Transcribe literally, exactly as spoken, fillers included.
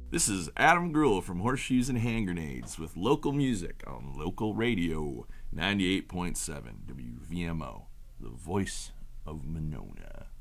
This is Adam Gruhl from Horseshoes and Hand Grenades with local music on local radio ninety-eight point seven W V M O, the voice of Monona.